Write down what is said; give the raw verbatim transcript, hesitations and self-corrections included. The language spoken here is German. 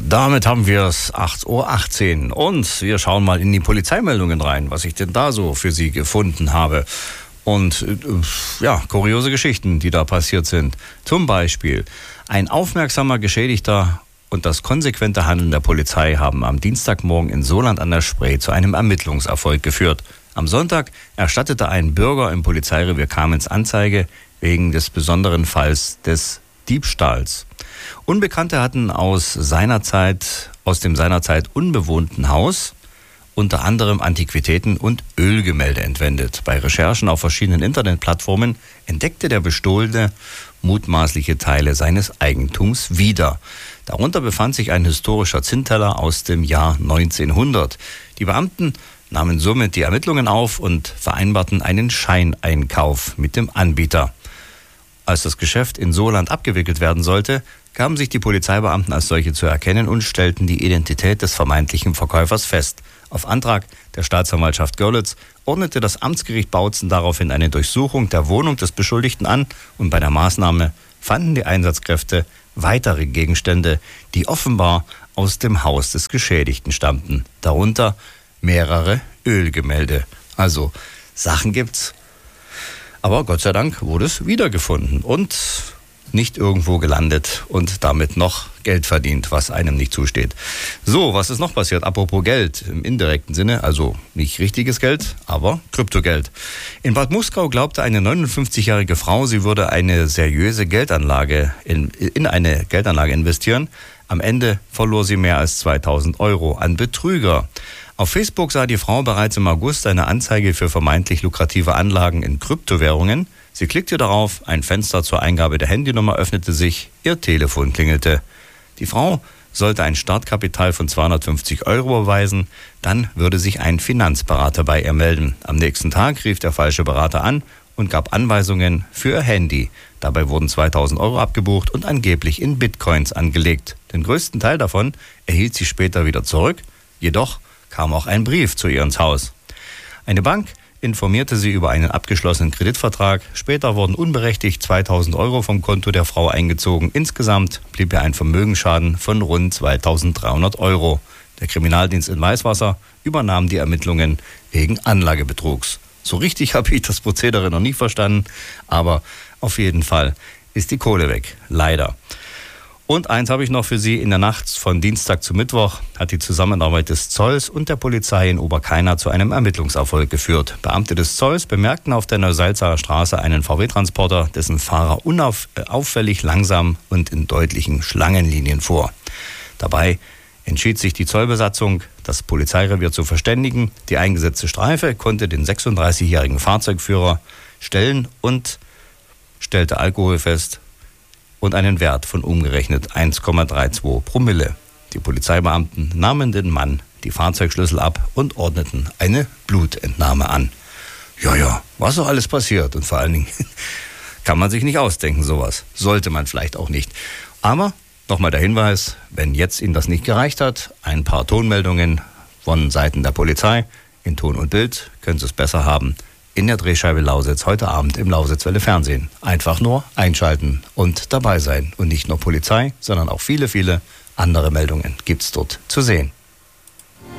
Damit haben wir es acht Uhr achtzehn und wir schauen mal in die Polizeimeldungen rein, was ich denn da so für Sie gefunden habe. Und äh, ja, kuriose Geschichten, die da passiert sind. Zum Beispiel ein aufmerksamer Geschädigter und das konsequente Handeln der Polizei haben am Dienstagmorgen in Sohland an der Spree zu einem Ermittlungserfolg geführt. Am Sonntag erstattete ein Bürger im Polizeirevier Kamenz Anzeige wegen des besonderen Falls des Diebstahls. Unbekannte hatten aus seiner Zeit, aus dem seinerzeit unbewohnten Haus unter anderem Antiquitäten und Ölgemälde entwendet. Bei Recherchen auf verschiedenen Internetplattformen entdeckte der Bestohlene mutmaßliche Teile seines Eigentums wieder. Darunter befand sich ein historischer Zinnteller aus dem Jahr neunzehnhundert. Die Beamten nahmen somit die Ermittlungen auf und vereinbarten einen Scheineinkauf mit dem Anbieter. Als das Geschäft in Sohland abgewickelt werden sollte, gaben sich die Polizeibeamten als solche zu erkennen und stellten die Identität des vermeintlichen Verkäufers fest. Auf Antrag der Staatsanwaltschaft Görlitz ordnete das Amtsgericht Bautzen daraufhin eine Durchsuchung der Wohnung des Beschuldigten an und bei der Maßnahme fanden die Einsatzkräfte weitere Gegenstände, die offenbar aus dem Haus des Geschädigten stammten. Darunter mehrere Ölgemälde. Also Sachen gibt's. Aber Gott sei Dank wurde es wiedergefunden und nicht irgendwo gelandet und damit noch Geld verdient, was einem nicht zusteht. So, was ist noch passiert? Apropos Geld, im indirekten Sinne, also nicht richtiges Geld, aber Kryptogeld. In Bad Muskau glaubte eine neunundfünfzigjährige Frau, sie würde eine seriöse Geldanlage in, in eine Geldanlage investieren. Am Ende verlor sie mehr als zweitausend Euro an Betrüger. Auf Facebook sah die Frau bereits im August eine Anzeige für vermeintlich lukrative Anlagen in Kryptowährungen. Sie klickte darauf, ein Fenster zur Eingabe der Handynummer öffnete sich, ihr Telefon klingelte. Die Frau sollte ein Startkapital von zweihundertfünfzig Euro überweisen, dann würde sich ein Finanzberater bei ihr melden. Am nächsten Tag rief der falsche Berater an und gab Anweisungen für ihr Handy. Dabei wurden zweitausend Euro abgebucht und angeblich in Bitcoins angelegt. Den größten Teil davon erhielt sie später wieder zurück, jedoch kam auch ein Brief zu ihr ins Haus. Eine Bank informierte sie über einen abgeschlossenen Kreditvertrag. Später wurden unberechtigt zweitausend Euro vom Konto der Frau eingezogen. Insgesamt blieb ihr ein Vermögensschaden von rund zweitausenddreihundert Euro. Der Kriminaldienst in Weißwasser übernahm die Ermittlungen wegen Anlagebetrugs. So richtig habe ich das Prozedere noch nie verstanden, aber auf jeden Fall ist die Kohle weg. Leider. Und eins habe ich noch für Sie. In der Nacht von Dienstag zu Mittwoch hat die Zusammenarbeit des Zolls und der Polizei in Oberkaina zu einem Ermittlungserfolg geführt. Beamte des Zolls bemerkten auf der Neusalzaer Straße einen V W-Transporter, dessen Fahrer unauffällig langsam und in deutlichen Schlangenlinien fuhr. Dabei entschied sich die Zollbesatzung, das Polizeirevier zu verständigen. Die eingesetzte Streife konnte den sechsunddreißigjährigen Fahrzeugführer stellen und stellte Alkohol fest und einen Wert von umgerechnet eins Komma zweiunddreißig Promille. Die Polizeibeamten nahmen den Mann die Fahrzeugschlüssel ab und ordneten eine Blutentnahme an. Ja, ja, was so alles passiert und vor allen Dingen kann man sich nicht ausdenken, sowas. Sollte man vielleicht auch nicht. Aber nochmal der Hinweis, wenn jetzt Ihnen das nicht gereicht hat, ein paar Tonmeldungen von Seiten der Polizei in Ton und Bild, können Sie es besser haben. In der Drehscheibe Lausitz, heute Abend im Lausitzwelle Fernsehen. Einfach nur einschalten und dabei sein. Und nicht nur Polizei, sondern auch viele, viele andere Meldungen gibt's dort zu sehen.